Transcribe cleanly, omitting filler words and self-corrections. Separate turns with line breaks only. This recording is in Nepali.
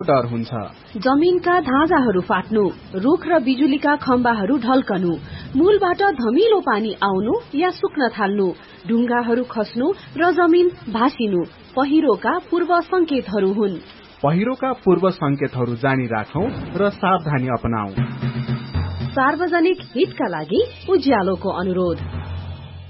डर हुन्छ।
जमिनका धाजाहरू फाट्नु, रुख र बिजुलीका खम्बाहरू ढल्कनु, मूलबाट धमिलो पानी आउनु या सुक्न थाल्नु, ढुङ्गाहरू खस्नु र जमिन भासिनु पहिरोका पूर्व संकेतहरू हुन्।
पहिरोका पूर्व संकेतहरू जानी राखौं र सावधानी अपनाऊ।
सार्वजनिक हितका लागि उज्यालोको अनुरोध।